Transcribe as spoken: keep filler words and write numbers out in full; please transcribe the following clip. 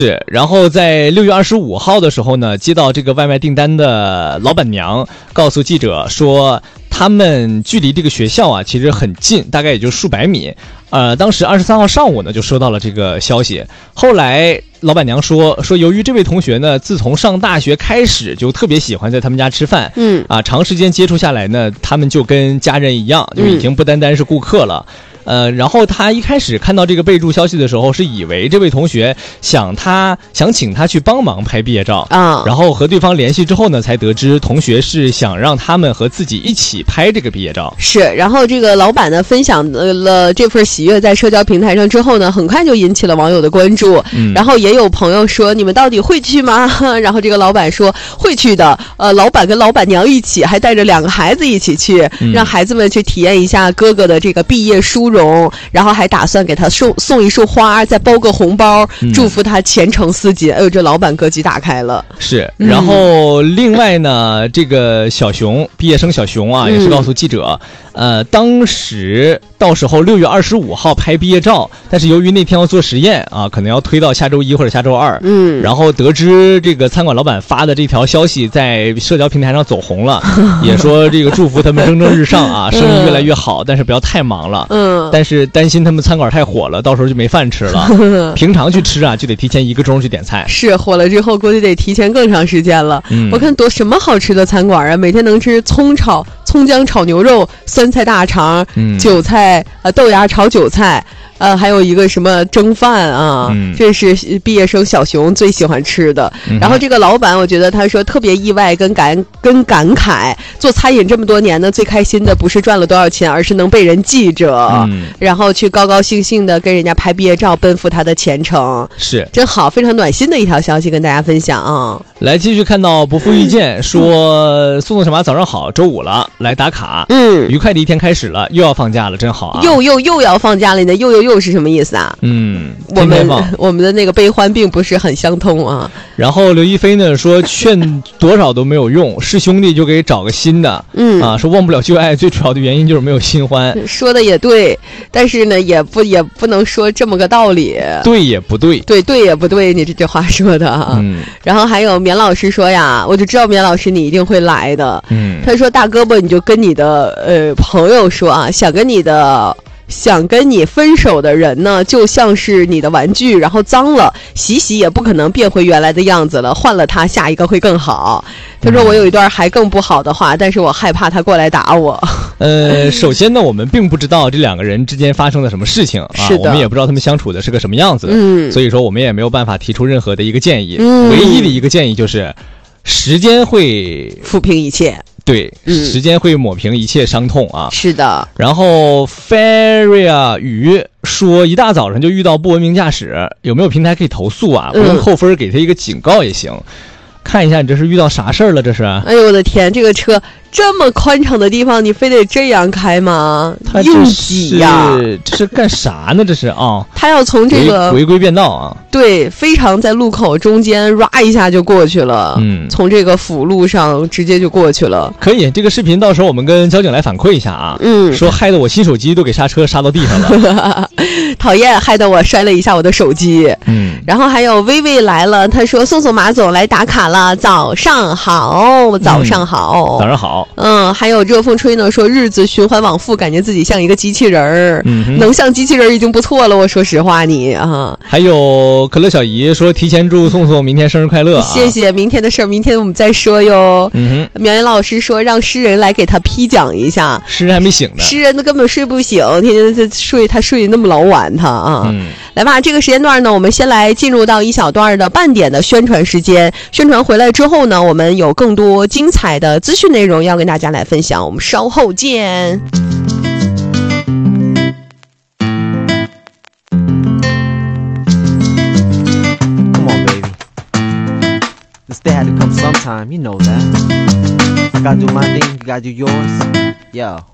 是，然后在六月二十五号的时候呢，接到这个外卖订单的老板娘告诉记者说，他们距离这个学校啊其实很近，大概也就数百米。呃，当时二十三号上午呢就收到了这个消息，后来老板娘说说，由于这位同学呢，自从上大学开始就特别喜欢在他们家吃饭， 嗯啊，长时间接触下来呢，他们就跟家人一样，就已经不单单是顾客了。嗯呃，然后他一开始看到这个备注消息的时候，是以为这位同学想他想请他去帮忙拍毕业照啊， 然后和对方联系之后呢，才得知同学是想让他们和自己一起拍这个毕业照。 是，然后这个老板呢分享了这份喜悦在社交平台上之后呢，很快就引起了网友的关注。嗯，然后也有朋友说，你们到底会去吗？然后这个老板说会去的，呃，老板跟老板娘一起，还带着两个孩子一起去，嗯、让孩子们去体验一下哥哥的这个毕业殊荣。然后还打算给他送送一束花，再包个红包，祝福他前程似锦。哎呦，这老板格局打开了。 是，然后另外呢，这个小熊毕业生小熊啊，也是告诉记者，嗯、呃，当时到时候六月二十五号拍毕业照，但是由于那天要做实验啊，可能要推到下周一或者下周二。嗯，然后得知这个餐馆老板发的这条消息在社交平台上走红了，也说这个祝福他们蒸蒸日上啊，生意越来越好，但是不要太忙了。嗯。但是担心他们餐馆太火了，到时候就没饭吃了。平常去吃啊，就得提前一个钟去点菜。 是，火了之后估计得提前更长时间了。嗯、我看多什么好吃的餐馆啊，每天能吃葱炒葱姜炒牛肉、酸菜大肠、嗯、韭菜呃豆芽炒韭菜。呃，还有一个什么蒸饭啊、嗯，这是毕业生小熊最喜欢吃的。嗯、然后这个老板，我觉得他说特别意外跟感跟感慨，做餐饮这么多年呢，最开心的不是赚了多少钱，而是能被人记着，嗯、然后去高高兴兴的跟人家拍毕业照，奔赴他的前程。 是， 真好，非常暖心的一条消息跟大家分享啊。 来，继续看到不负遇见说，宋宋什么早上好，周五了，来打卡。嗯，愉快的一天开始了，又要放假了，真好啊。 又又又要放假了呢，又又又。又是什么意思啊？ 嗯， 我们我们的那个悲欢并不是很相通啊。 然后刘亦菲呢说，劝多少都没有用，是兄弟就给找个新的。嗯啊，说忘不了旧爱，最主要的原因就是没有新欢。 说的也对，但是呢，也不也不能说这么个道理。 对也不对， 对对也不对，你这这话说的啊。嗯。然后还有棉老师说呀，我就知道棉老师你一定会来的。嗯。他说大胳膊，你就跟你的呃朋友说啊，想跟你的。想跟你分手的人呢，就像是你的玩具，然后脏了，洗洗也不可能变回原来的样子了，换了它，下一个会更好。他说我有一段还更不好的话，但是我害怕他过来打我。 呃，首先呢，我们并不知道这两个人之间发生了什么事情啊，我们也不知道他们相处的是个什么样子，嗯，所以说我们也没有办法提出任何的一个建议。嗯，唯一的一个建议就是，时间会抚平一切。 对、嗯，时间会抹平一切伤痛啊！ 是的。 然后 Faria 雨说，一大早上就遇到不文明驾驶，有没有平台可以投诉啊？不用扣分，给他一个警告也行。看一下你这是遇到啥事儿了？这是？ 哎呦我的天，这个车这么宽敞的地方，你非得这样开吗？硬挤呀！ 这是干啥呢？这是啊、哦， 他要从这个违规变道啊！ 对，非常在路口中间唰一下就过去了。嗯，从这个辅路上直接就过去了。 可以，这个视频到时候我们跟交警来反馈一下啊。嗯，说害得我新手机都给刹车刹到地上了， 讨厌，害得我摔了一下我的手机。嗯，然后还有薇薇来了，他说宋宋马总来打卡了，早上好，早上好， 嗯、早上好。 嗯，还有热风吹呢，说日子循环往复，感觉自己像一个机器人儿，嗯，能像机器人儿已经不错了。我说实话，你啊。 还有可乐小姨说，提前祝宋宋明天生日快乐、啊， 谢谢。明天的事儿，明天我们再说哟。嗯哼，苗岩老师说让诗人来给他批讲一下， 诗人还没醒呢， 诗人都根本睡不醒，天天他睡，他睡那么老晚，他啊。嗯，来吧，这个时间段呢，我们先来进入到一小段的半点的宣传时间。宣传回来之后呢，我们有更多精彩的资讯内容要跟大家来分享，我们稍后见。 This day had to come sometime, you know that. I gotta do my thing, you gotta do yours. Yo.